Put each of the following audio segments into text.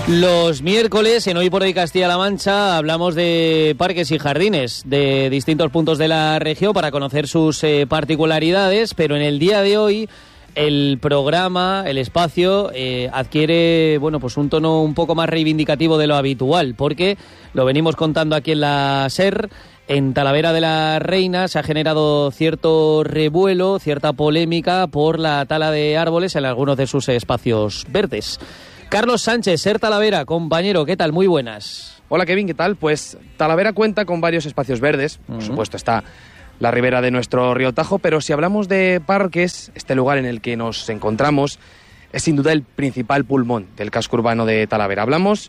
Los miércoles en Hoy por Hoy Castilla-La Mancha hablamos de parques y jardines de distintos puntos de la región para conocer sus particularidades, pero en el día de hoy el programa, el espacio, adquiere pues un tono un poco más reivindicativo de lo habitual, porque lo venimos contando aquí en la SER. En Talavera de la Reina se ha generado cierto revuelo, cierta polémica por la tala de árboles en algunos de sus espacios verdes. Carlos Sánchez, SER Talavera, compañero, ¿qué tal? Muy buenas. Hola Kevin, ¿qué tal? Pues Talavera cuenta con varios espacios verdes, por supuesto está la ribera de nuestro río Tajo, pero si hablamos de parques, este lugar en el que nos encontramos es sin duda el principal pulmón del casco urbano de Talavera. Hablamos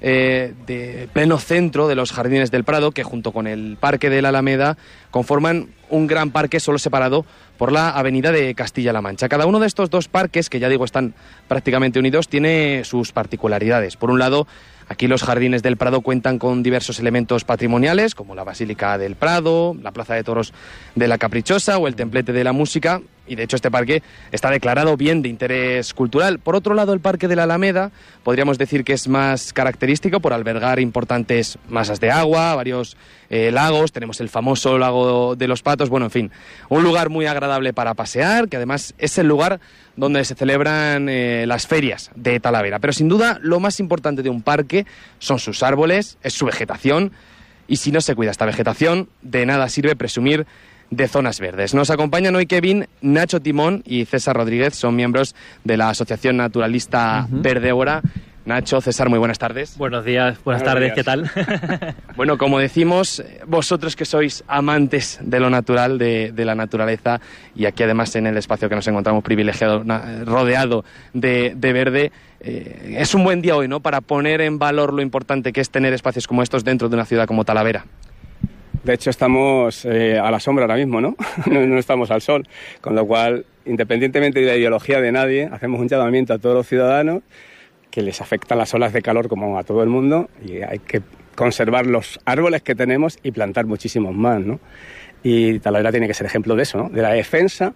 de pleno centro de los Jardines del Prado, que junto con el Parque de la Alameda conforman un gran parque solo separado por la avenida de Castilla-La Mancha. Cada uno de estos dos parques, que ya digo están prácticamente unidos, tiene sus particularidades. Por un lado, aquí los Jardines del Prado cuentan con diversos elementos patrimoniales, como la Basílica del Prado, la Plaza de Toros de la Caprichosa o el Templete de la Música, y de hecho este parque está declarado bien de interés cultural. Por otro lado, el Parque de la Alameda podríamos decir que es más característico por albergar importantes masas de agua, varios lagos, tenemos el famoso lago de los Patos, en fin, un lugar muy agradable para pasear, que además es el lugar donde se celebran las ferias de Talavera. Pero sin duda lo más importante de un parque son sus árboles, es su vegetación, y si no se cuida esta vegetación, de nada sirve presumir de zonas verdes. Nos acompañan hoy Kevin, Nacho Timón y César Rodríguez, son miembros de la Asociación Naturalista Verdébora. Nacho, César, muy buenas tardes. Buenos días, buenas tardes, ¿qué tal? Bueno, como decimos, vosotros que sois amantes de lo natural, de la naturaleza, y aquí además en el espacio que nos encontramos privilegiado, rodeado de verde, es un buen día hoy, ¿no?, para poner en valor lo importante que es tener espacios como estos dentro de una ciudad como Talavera. De hecho, estamos a la sombra ahora mismo, ¿no? No estamos al sol, con lo cual, independientemente de la ideología de nadie, hacemos un llamamiento a todos los ciudadanos que les afectan las olas de calor como a todo el mundo, y hay que conservar los árboles que tenemos y plantar muchísimos más, ¿no? Y Talavera tiene que ser ejemplo de eso, ¿no? De la defensa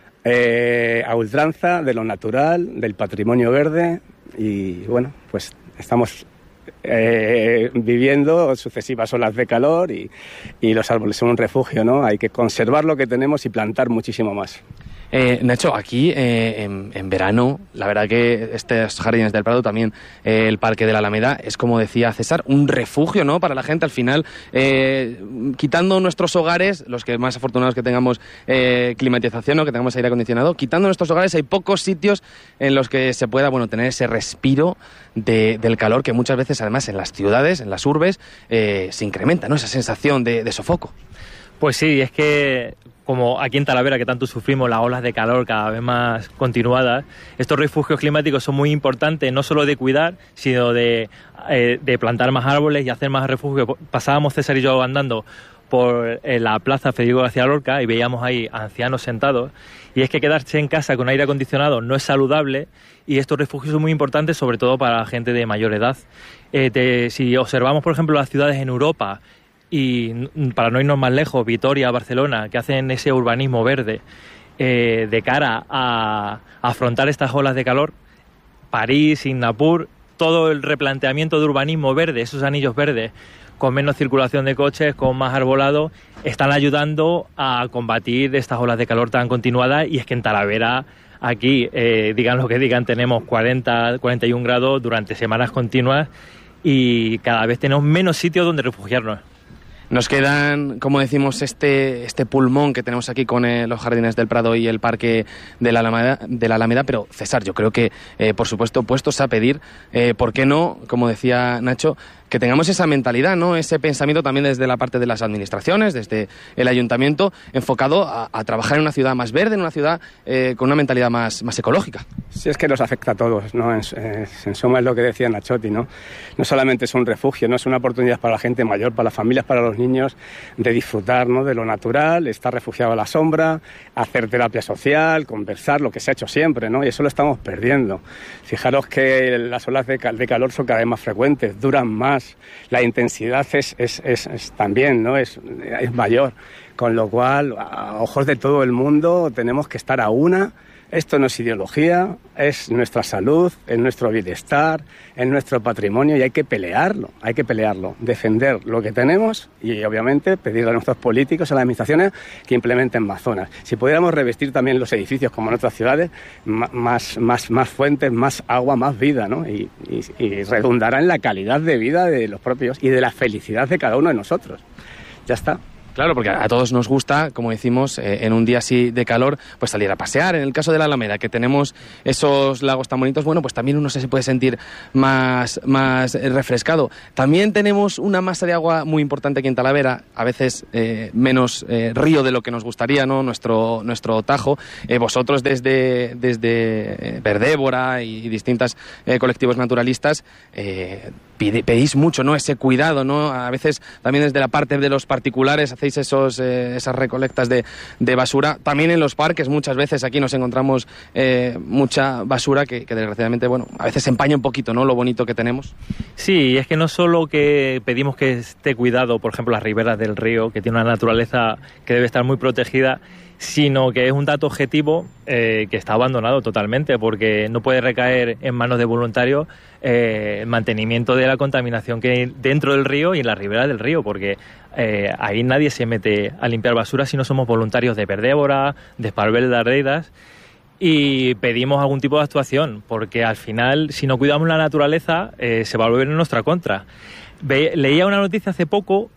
a ultranza de lo natural, del patrimonio verde, y bueno, pues estamos viviendo sucesivas olas de calor y los árboles son un refugio, ¿no? Hay que conservar lo que tenemos y plantar muchísimo más. Nacho, aquí en verano, la verdad que estos Jardines del Prado, también el Parque de la Alameda, es, como decía César, un refugio, ¿no?, para la gente. Al final, quitando nuestros hogares, los que más afortunados que tengamos climatización o que tengamos aire acondicionado, quitando nuestros hogares hay pocos sitios en los que se pueda tener ese respiro del calor que muchas veces, además, en las ciudades, en las urbes, se incrementa, ¿no?, esa sensación de sofoco. Pues sí, es que como aquí en Talavera, que tanto sufrimos las olas de calor cada vez más continuadas, estos refugios climáticos son muy importantes, no solo de cuidar, sino de plantar más árboles y hacer más refugios. Pasábamos César y yo andando por la plaza Federico García Lorca y veíamos ahí ancianos sentados, y es que quedarse en casa con aire acondicionado no es saludable, y estos refugios son muy importantes sobre todo para la gente de mayor edad. Si observamos, por ejemplo, las ciudades en Europa, y para no irnos más lejos, Vitoria, Barcelona, que hacen ese urbanismo verde de cara a afrontar estas olas de calor, París, Singapur, todo el replanteamiento de urbanismo verde, esos anillos verdes, con menos circulación de coches, con más arbolado, están ayudando a combatir estas olas de calor tan continuadas. Y es que en Talavera, aquí, digan lo que digan, tenemos 40, 41 grados durante semanas continuas y cada vez tenemos menos sitios donde refugiarnos. Nos quedan, como decimos, este pulmón que tenemos aquí con los Jardines del Prado y el Parque de la Alameda, pero César, yo creo que, por supuesto, puestos a pedir, ¿por qué no, como decía Nacho, que tengamos esa mentalidad, ¿no?, ese pensamiento también desde la parte de las administraciones, desde el ayuntamiento, enfocado a trabajar en una ciudad más verde, en una ciudad con una mentalidad más ecológica? Sí, es que nos afecta a todos, ¿no? En suma es lo que decía Nachotti, ¿no? No solamente es un refugio, no es una oportunidad para la gente mayor, para las familias, para los niños, de disfrutar, ¿no?, de lo natural, estar refugiado a la sombra, hacer terapia social, conversar, lo que se ha hecho siempre, ¿no? Y eso lo estamos perdiendo. Fijaros que las olas de calor son cada vez más frecuentes, duran más, la intensidad es también, ¿no?, es mayor, con lo cual, a ojos de todo el mundo, tenemos que estar a una Esto no es ideología, es nuestra salud, es nuestro bienestar, es nuestro patrimonio y hay que pelearlo, defender lo que tenemos y obviamente pedirle a nuestros políticos, a las administraciones que implementen más zonas. Si pudiéramos revestir también los edificios como en otras ciudades, más fuentes, más agua, más vida, ¿no? Y redundará en la calidad de vida de los propios y de la felicidad de cada uno de nosotros. Ya está. Claro, porque a todos nos gusta, como decimos, en un día así de calor, pues salir a pasear. En el caso de la Alameda, que tenemos esos lagos tan bonitos, bueno, pues también uno se puede sentir más refrescado. También tenemos una masa de agua muy importante aquí en Talavera, a veces menos río de lo que nos gustaría, ¿no? Nuestro Tajo. Vosotros desde Verdébora y distintos colectivos naturalistas pedís mucho, ¿no? Ese cuidado, ¿no? A veces también desde la parte de los particulares hacéis esas recolectas de basura. También en los parques muchas veces aquí nos encontramos mucha basura que desgraciadamente, bueno, a veces empaña un poquito, ¿no? Lo bonito que tenemos. Sí, es que no solo que pedimos que esté cuidado, por ejemplo, las riberas del río, que tiene una naturaleza que debe estar muy protegida, sino que es un dato objetivo que está abandonado totalmente, porque no puede recaer en manos de voluntarios el mantenimiento de la contaminación que hay dentro del río y en la ribera del río, porque ahí nadie se mete a limpiar basura si no somos voluntarios de Verdébora, de Esparvel de Ardeidas, y pedimos algún tipo de actuación, porque al final, si no cuidamos la naturaleza, se va a volver en nuestra contra. Leía una noticia hace poco.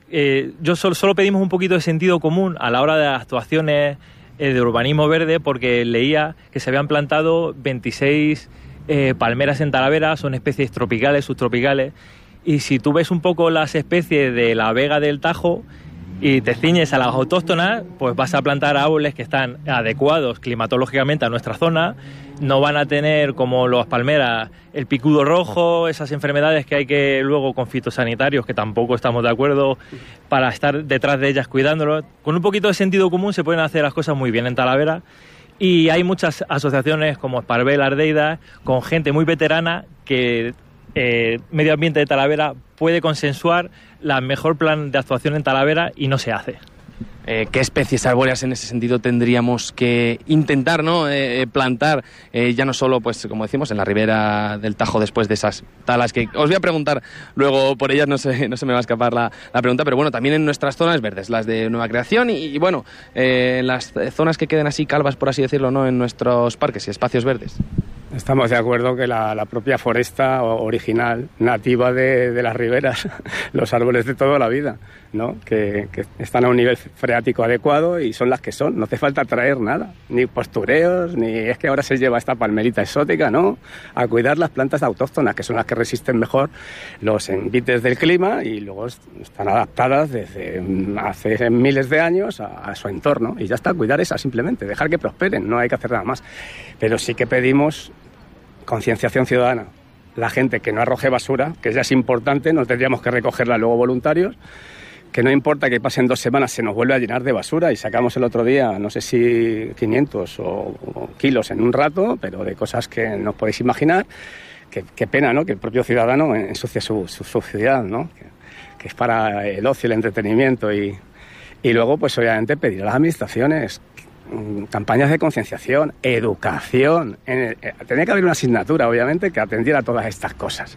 Yo solo pedimos un poquito de sentido común a la hora de las actuaciones de urbanismo verde, porque leía que se habían plantado 26 palmeras en Talavera, son especies tropicales, subtropicales, y si tú ves un poco las especies de la vega del Tajo y te ciñes a las autóctonas, pues vas a plantar árboles que están adecuados climatológicamente a nuestra zona, no van a tener como las palmeras el picudo rojo, esas enfermedades que hay que luego con fitosanitarios, que tampoco estamos de acuerdo, para estar detrás de ellas cuidándolos. Con un poquito de sentido común se pueden hacer las cosas muy bien en Talavera, y hay muchas asociaciones como Esparvel, Ardeidas, con gente muy veterana que Medio Ambiente de Talavera puede consensuar la mejor plan de actuación en Talavera y no se hace. ¿Qué especies arbóreas en ese sentido tendríamos que intentar, ¿no? Plantar, ya no solo, pues como decimos, en la ribera del Tajo después de esas talas, que os voy a preguntar luego por ellas, no se me va a escapar la pregunta, pero bueno, también en nuestras zonas verdes, las de nueva creación y bueno, en las zonas que queden así calvas, por así decirlo, ¿no? En nuestros parques y espacios verdes. Estamos de acuerdo que la propia foresta original, nativa de las riberas, los árboles de toda la vida, ¿no? Que están a un nivel freático adecuado y son las que son. No hace falta traer nada, ni postureos, ni es que ahora se lleva esta palmerita exótica, ¿no? A cuidar las plantas autóctonas, que son las que resisten mejor los envites del clima y luego están adaptadas desde hace miles de años a su entorno. Y ya está, cuidar esas simplemente, dejar que prosperen, no hay que hacer nada más. Pero sí que pedimos concienciación ciudadana. La gente que no arroje basura, que ya es importante, no tendríamos que recogerla luego voluntarios, que no importa que pasen 2 semanas, se nos vuelve a llenar de basura y sacamos el otro día, no sé si 500 o kilos en un rato, pero de cosas que no os podéis imaginar. Qué pena, ¿no? Que el propio ciudadano ensucie su ciudad, ¿no? Que es para el ocio, el entretenimiento y luego, pues obviamente, pedir a las administraciones campañas de concienciación, educación. Tenía que haber una asignatura, obviamente, que atendiera a todas estas cosas.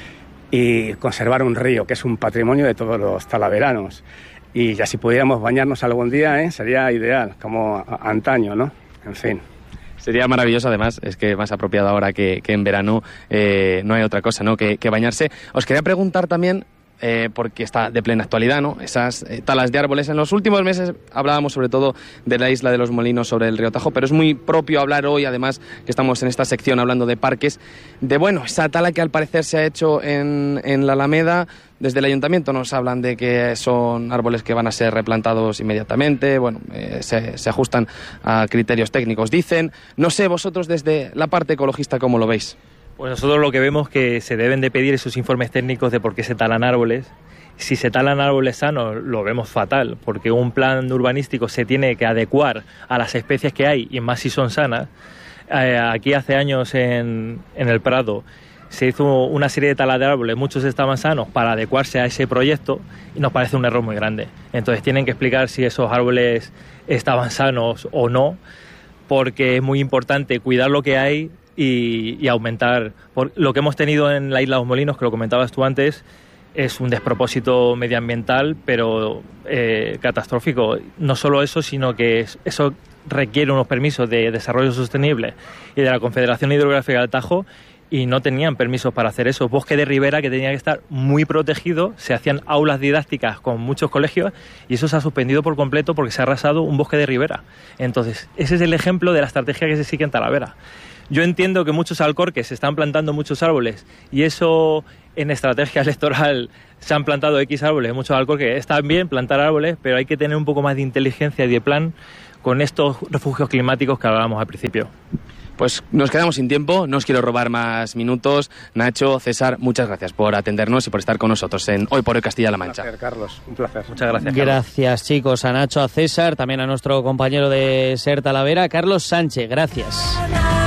Y conservar un río, que es un patrimonio de todos los talaveranos. Y ya si pudiéramos bañarnos algún día, sería ideal, como antaño, ¿no? En fin. Sería maravilloso, además, es que más apropiado ahora que en verano no hay otra cosa, ¿no? que bañarse. Os quería preguntar también, porque está de plena actualidad, ¿no? Esas talas de árboles. En los últimos meses hablábamos sobre todo de la isla de los Molinos sobre el río Tajo, pero es muy propio hablar hoy, además que estamos en esta sección hablando de parques, de bueno, esa tala que al parecer se ha hecho en la Alameda. Desde el ayuntamiento nos hablan de que son árboles que van a ser replantados inmediatamente, bueno, se ajustan a criterios técnicos, dicen. No sé, vosotros desde la parte ecologista, ¿cómo lo veis? Pues nosotros lo que vemos que se deben de pedir esos informes técnicos de por qué se talan árboles. Si se talan árboles sanos, lo vemos fatal, porque un plan urbanístico se tiene que adecuar a las especies que hay, y más si son sanas. Aquí hace años en el Prado se hizo una serie de talas de árboles, muchos estaban sanos, para adecuarse a ese proyecto, y nos parece un error muy grande. Entonces tienen que explicar si esos árboles estaban sanos o no, porque es muy importante cuidar lo que hay y aumentar. Lo que hemos tenido en la isla de los Molinos, que lo comentabas tú antes, es un despropósito medioambiental, pero catastrófico. No solo eso, sino que eso requiere unos permisos de desarrollo sostenible y de la Confederación Hidrográfica del Tajo, y no tenían permisos para hacer eso. Bosque de ribera que tenía que estar muy protegido, se hacían aulas didácticas con muchos colegios y eso se ha suspendido por completo porque se ha arrasado un bosque de ribera. Entonces, ese es el ejemplo de la estrategia que se sigue en Talavera. Yo entiendo que muchos alcorques se están plantando muchos árboles y eso en estrategia electoral se han plantado X árboles, muchos alcorques. Está bien plantar árboles, pero hay que tener un poco más de inteligencia y de plan con estos refugios climáticos que hablábamos al principio. Pues nos quedamos sin tiempo, no os quiero robar más minutos. Nacho, César, muchas gracias por atendernos y por estar con nosotros en Hoy por Hoy Castilla-La Mancha. Un placer, Carlos, un placer. Muchas gracias, Carlos. Gracias, chicos, a Nacho, a César, también a nuestro compañero de SER Talavera, Carlos Sánchez. Gracias.